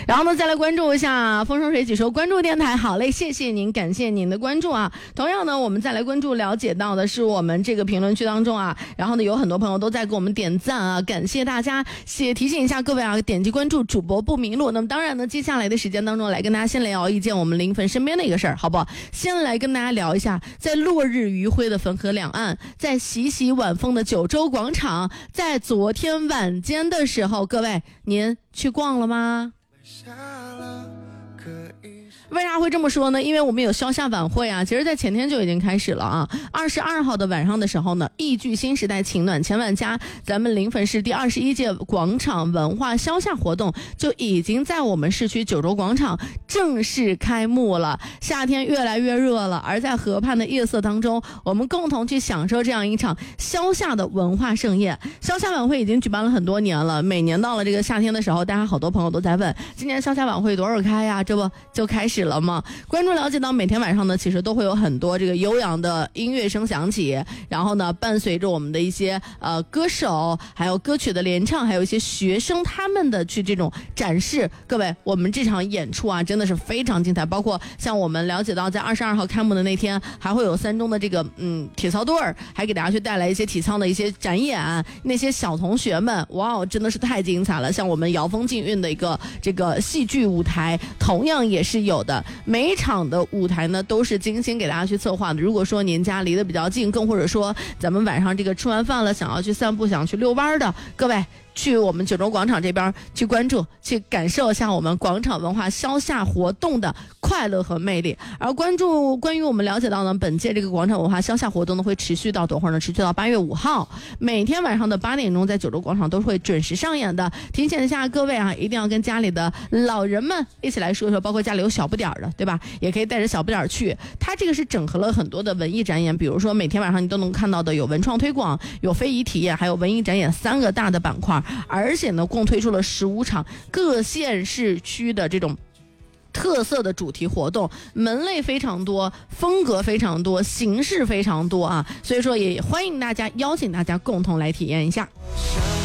然后呢，再来关注一下风生水起说关注电台，好嘞，谢谢您，感谢您的关注啊。同样呢，我们再来关注了解到的是我们这个评论区当中啊，然后呢有很多朋友都在给我们点赞啊，感谢大家，也提醒一下各位啊，点击关注主播不迷路。那么当然呢，接下来的时间当中来跟大家先聊一件我们临汾身边的一个事儿，好不好？先来跟大家聊一下，在落日余晖的汾河两岸，在习习晚风的九州广场，在昨天晚间的时候，各位您去逛了吗？为啥会这么说呢？因为我们有消夏晚会啊，其实在前天就已经开始了啊。22号的晚上的时候呢，易聚新时代晴暖千万家，咱们临汾市第21届广场文化消夏活动就已经在我们市区九州广场正式开幕了。夏天越来越热了，而在河畔的夜色当中，我们共同去享受这样一场消夏的文化盛宴。消夏晚会已经举办了很多年了，每年到了这个夏天的时候，大家好多朋友都在问，今年消夏晚会多少开呀？这不就开始了吗？关注了解到每天晚上呢，其实都会有很多这个悠扬的音乐声响起，然后呢伴随着我们的一些歌手，还有歌曲的联唱，还有一些学生他们的去这种展示。各位，我们这场演出啊真的是非常精彩，包括像我们了解到在22号开幕的那天，还会有3中的这个体操队儿，还给大家去带来一些体操的一些展演，那些小同学们，哇，真的是太精彩了。像我们瑶风竞运的一个这个戏剧舞台同样也是有的，每一场的舞台呢都是精心给大家去策划的。如果说您家离得比较近，更或者说咱们晚上这个吃完饭了想要去散步，想去遛弯的各位，去我们九州广场这边去关注，去感受一下我们广场文化消夏活动的快乐和魅力。而关于我们了解到呢，本届这个广场文化消夏活动呢会持续到多会儿呢？持续到8月5号，每天晚上的8点钟在九州广场都会准时上演的。提醒一下各位啊，一定要跟家里的老人们一起来说说，包括家里有小不点儿的，对吧？也可以带着小不点儿去。它这个是整合了很多的文艺展演，比如说每天晚上你都能看到的有文创推广、有非遗体验，还有文艺展演3个大的板块。而且呢，共推出了15场各县市区的这种特色的主题活动，门类非常多，风格非常多，形式非常多啊，所以说也欢迎大家，邀请大家共同来体验一下。